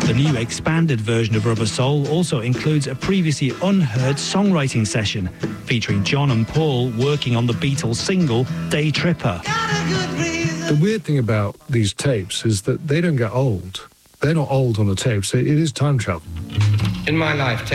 The new expanded version of Rubber Soul also includes a previously unheard songwriting session featuring John and Paul working on the Beatles single Day Tripper. The weird thing about these tapes is that they don't get old. They're not old on the tapes. It is time travel. In my life,